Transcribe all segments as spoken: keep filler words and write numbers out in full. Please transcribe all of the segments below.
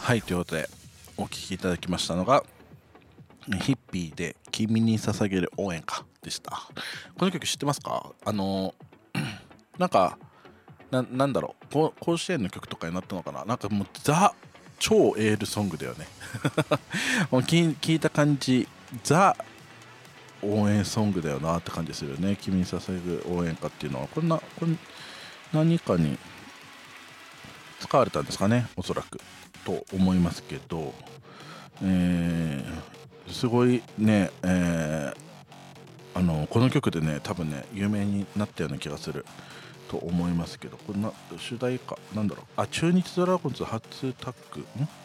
はい、ということでお聴きいただきましたのがヒッピーで君に捧げる応援歌でした。この曲知ってますか？あのなんかな、なんだろう、こ甲子園の曲とかになったのかな。なんかもうザ超エールソングだよねもう聞聞いた感じザ応援ソングだよなって感じするよね。君に捧げる応援歌っていうのはこんなこん何かに使われたんですかね、おそらくと思いますけど、えー、すごいね、えー、あのこの曲でね多分ね有名になったような気がすると思いますけど、こんな主題歌なんだろう、あ、中日ドラゴンズ初タッグ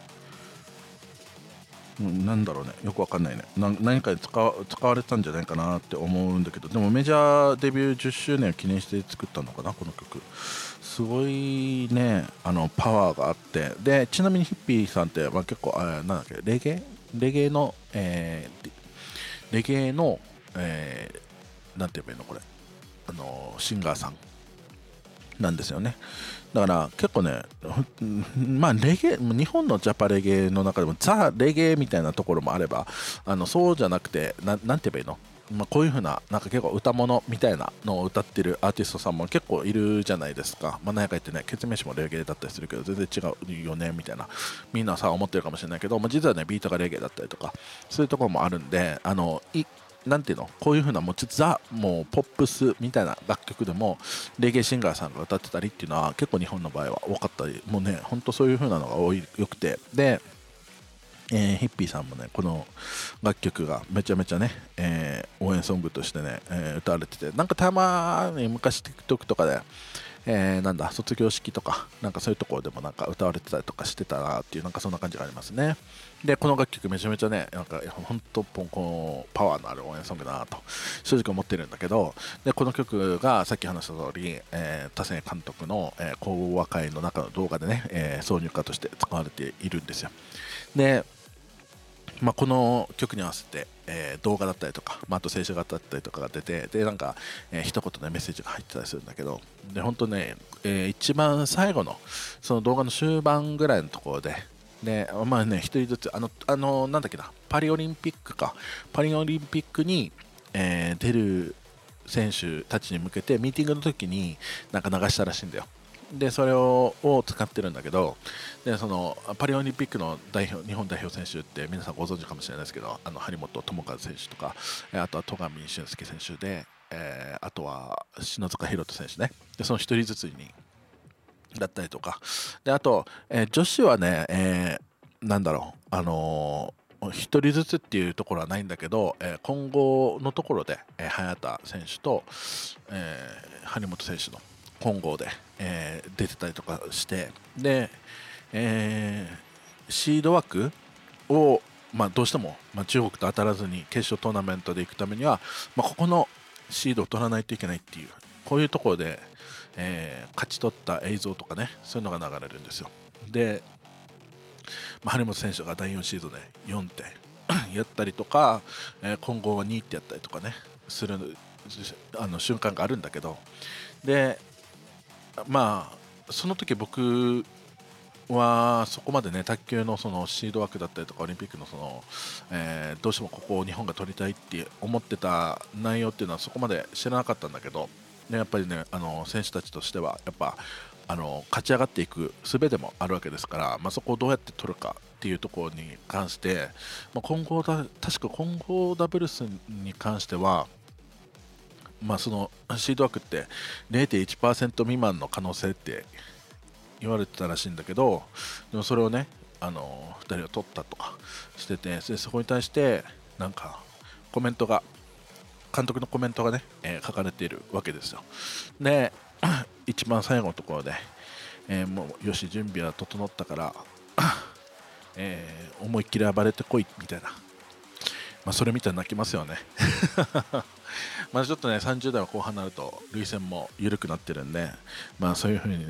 んなんだろうね、よくわかんないね。な何かに使わ使われたんじゃないかなって思うんだけど、でもメジャーデビューじゅっしゅうねんを記念して作ったのかな、この曲。すごいね、あのパワーがあって、でちなみにヒッピーさんって、まあ、結構あなんだっけレゲエレゲエの、えー、レゲエの、えー、なんて言えばいいのこれ、あのシンガーさんなんですよね。だから結構ね、まあレゲエ、日本のジャパレゲエの中でもザ・レゲエみたいなところもあれば、あのそうじゃなくてな、なんて言えばいいの、まあ、こういう風ななんか結構歌物みたいなのを歌ってるアーティストさんも結構いるじゃないですか。まあ何やか言ってね、ケツメイシもレゲエだったりするけど全然違うよねみたいな、みんなさ思ってるかもしれないけど、まあ、実はねビートがレゲエだったりとかそういうところもあるんで、あのいなんていうの、こういう風なもうザもうポップスみたいな楽曲でもレゲエシンガーさんが歌ってたりっていうのは結構日本の場合は多かったり、もうねほんとそういう風なのが多いよくて、で、えーヒッピーさんもねこの楽曲がめちゃめちゃね、えー応援ソングとしてね、えー歌われてて、なんかたまに昔 TikTok とかでえー、なんだ卒業式とかなんかそういうところでもなんか歌われてたりとかしてたなっていう、なんかそんな感じがありますね。でこの楽曲めちゃめちゃね、なんか本当このパワーのある応援ソングだなと正直思ってるんだけど、でこの曲がさっき話した通り、えー、田瀬監督の、えー、講話会の中の動画でね、えー、挿入歌として使われているんですよ。でまあ、この曲に合わせて、えー動画だったりとか、まあ、あと静止画だったりとかが出て、でなんか、えー一言ねメッセージが入ってたりするんだけど、で本当ね、えー一番最後のその動画の終盤ぐらいのところで、でまあね一人ずつあのあのなんだっけな、パリオリンピックかパリオリンピックに、えー出る選手たちに向けてミーティングの時になんか流したらしいんだよ。でそれをを使ってるんだけど、でそのパリオリンピックの代表日本代表選手って皆さんご存知かもしれないですけど、あの張本智和選手とか、えあとは戸上俊介選手で、えーあとは篠塚大翔選手ね、でその一人ずつにだったりとか、であと、えー女子はね、えーなんだろう、あのー一人ずつっていうところはないんだけど、えー混合のところで、えー早田選手と、えー張本選手の混合で、えー出てたりとかして、で、えーシード枠を、まあ、どうしても、まあ、中国と当たらずに決勝トーナメントで行くためには、まあ、ここのシードを取らないといけないっていう、こういうところで、えー勝ち取った映像とかね、そういうのが流れるんですよ。で、まあ、張本選手がだいよんシードでよんてんやったりとか、えー混合はにってやったりとかねするあの瞬間があるんだけど、でまあその時僕はそこまでね卓球のそのシード枠だったりとかオリンピックのその、えーどうしてもここを日本が取りたいって思ってた内容っていうのはそこまで知らなかったんだけど、ね、やっぱりねあの選手たちとしてはやっぱあの勝ち上がっていく術でもあるわけですから、まあ、そこをどうやって取るかっていうところに関して、まあ、混合だ確か混合ダブルスに関してはまあ、そのシード枠って れいてんいちパーセント 未満の可能性って言われてたらしいんだけど、でもそれをねあのふたりは取ったとかしてて、でそこに対してなんかコメントが監督のコメントがね、えー書かれているわけですよ。で一番最後のところで、えーもうよし準備は整ったから、えー思いっきり暴れてこいみたいな、まあ、それ見たら泣きますよねまあちょっとねさんじゅう代は後半になると涙腺も緩くなってるんで、まあそういう風にね